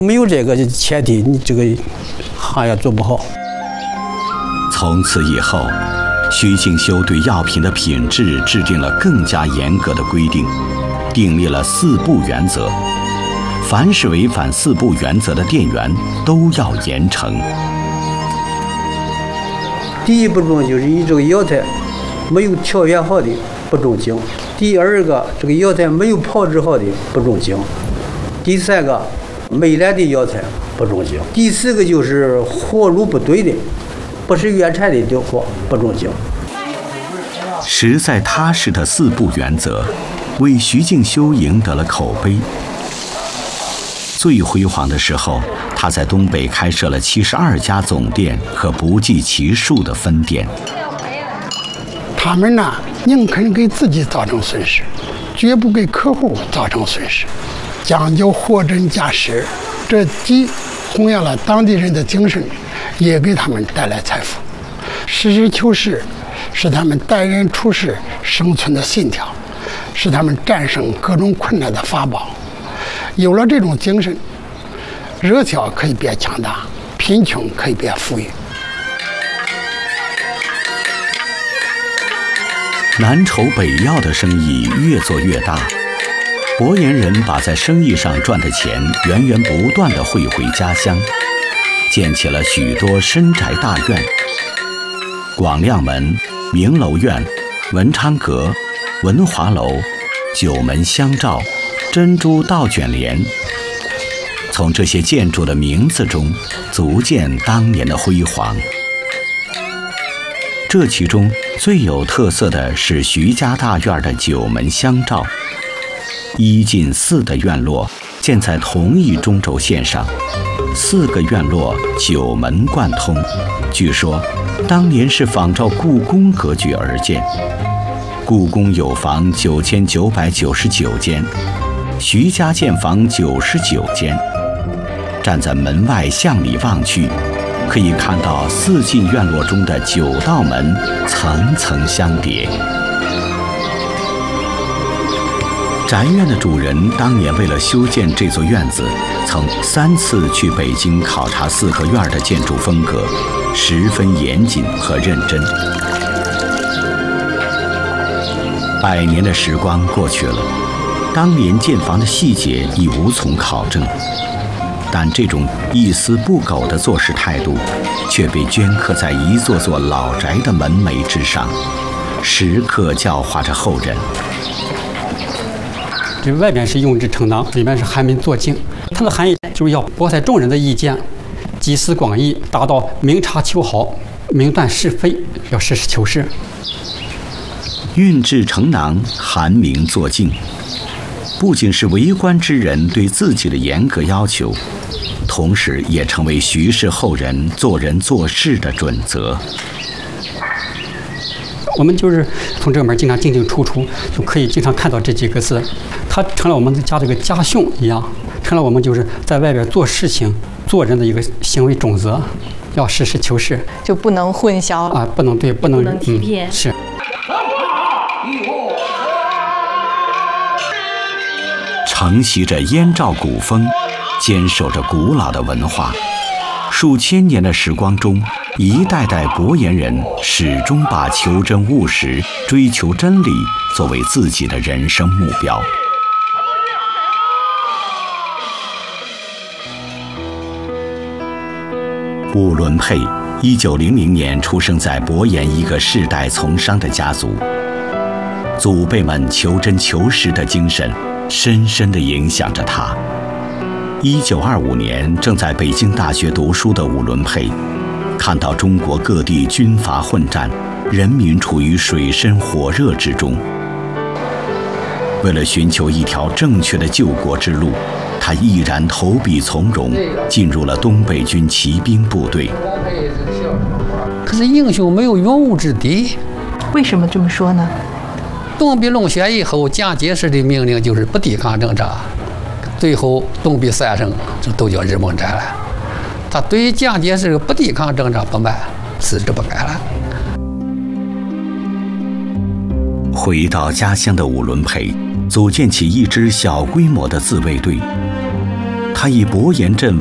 没有这个前提，你这个行业做不好。 从此以后，徐敬修对药品的品质制定了更加严格的规定，订立了4不原则。凡是违反4不原则的店员都要严惩。 第一不中就是你这个药材没有条件好的不中警。第二个，这个药材没有炮制好的不中警。第三个，没来的药材不中警。第四个就是货路不对的，不是原产的货不中警。 实在踏实的4不原则，为徐敬修赢得了口碑。最辉煌的时候，他在东北开设了72家总店和不计其数的分店。 他们呢，宁肯给自己造成损失，绝不给客户造成损失，讲究货真价实，这既弘扬了当地人的精神，也给他们带来财富。实事求是是他们待人处事生存的信条，是他们战胜各种困难的法宝。有了这种精神，热销可以变强大，贫穷可以变富裕。 南筹北药的生意越做越大，博岩人把在生意上赚的钱源源不断地汇回家乡，建起了许多深宅大院，广亮门、明楼院、文昌阁、文华楼、九门香照、珍珠倒卷帘。从这些建筑的名字中，足见当年的辉煌。这其中最有特色的是徐家大院的九门香照，1进4的院落建在同一中轴线上，4个院落9门贯通。据说当年是仿照故宫格局而建。故宫有房9999间，徐家建房99间。站在门外向里望去，可以看到4进院落中的9道门层层相叠。宅院的主人当年为了修建这座院子，曾3次去北京考察4合院的建筑风格，十分严谨和认真。100年的时光过去了，当年建房的细节已无从考证，但这种一丝不苟的做事态度，却被镌刻在一座座老宅的门楣之上，时刻教化着后人。 这外边是用之成囊，里面是寒门作镜。它的含义就是要博采众人的意见，集思广益，达到明察秋毫、明断是非，要实事求是。 运制成囊，寒明作镜，不仅是为官之人对自己的严格要求，同时也成为徐氏后人做人做事的准则。 我们就是从这个门经常进进出出，就可以经常看到这几个字，它成了我们家这个家训一样，成了我们就是在外边做事情、做人的一个行为准则，要实事求是， 就不能混淆啊，不能对，不能欺骗， 是。 承袭着燕赵古风，坚守着古老的文化，数千年的时光中，一代代博岩人始终把求真务实、追求真理作为自己的人生目标。伍伦佩1900年出生在博岩一个世代从商的家族，祖辈们求真求实的精神深深地影响着他。1925年，正在北京大学读书的伍伦佩，看到中国各地军阀混战，人民处于水深火热之中。为了寻求一条正确的救国之路，他毅然投笔从戎，进入了东北军骑兵部队。 可是英雄没有勇武之地。 为什么这么说呢？ 东壁龙选以后，蒋介石的命令就是不抵抗征召，最后东壁3省就都叫日蒙战了。他对于蒋介石不抵抗征召不满，辞职不干了。 回到家乡的伍伦培组建起一支小规模的自卫队。 他以伯颜镇